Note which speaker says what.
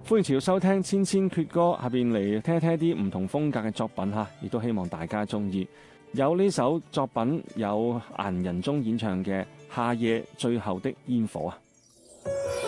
Speaker 1: 歡迎持續收聽千千闕歌，下邊嚟聽一聽啲唔同風格嘅作品嚇，亦都希望大家中意。有呢首作品有顏仁宗演唱嘅《夏夜最後的煙火》啊。